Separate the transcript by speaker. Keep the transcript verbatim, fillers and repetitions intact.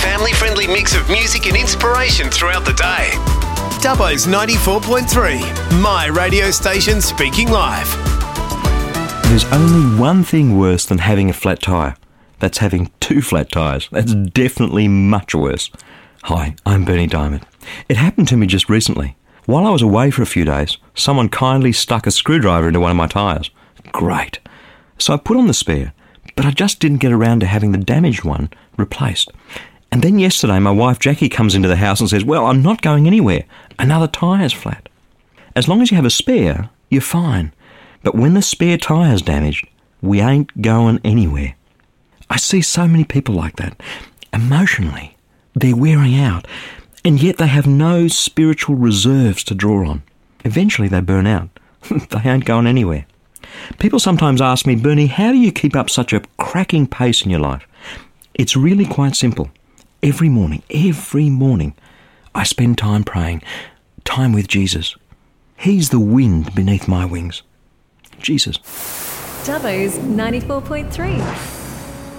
Speaker 1: family-friendly mix of music and inspiration throughout the day. Dubbo's ninety-four point three, my radio station speaking live.
Speaker 2: There's only one thing worse than having a flat tyre. That's having two flat tyres. That's definitely much worse. Hi, I'm Bernie Diamond. It happened to me just recently. While I was away for a few days, someone kindly stuck a screwdriver into one of my tyres. Great. So I put on the spare, but I just didn't get around to having the damaged one replaced. And then yesterday my wife Jackie comes into the house and says, well, I'm not going anywhere. Another tyre's flat. As long as you have a spare, you're fine. But when the spare tyre's damaged, we ain't going anywhere. I see so many people like that. Emotionally, they're wearing out, and yet they have no spiritual reserves to draw on. Eventually they burn out. They ain't going anywhere. People sometimes ask me, Bernie, how do you keep up such a cracking pace in your life? It's really quite simple. Every morning, every morning, I spend time praying, time with Jesus. He's the wind beneath my wings. Jesus.
Speaker 3: Dubbo's ninety-four point three.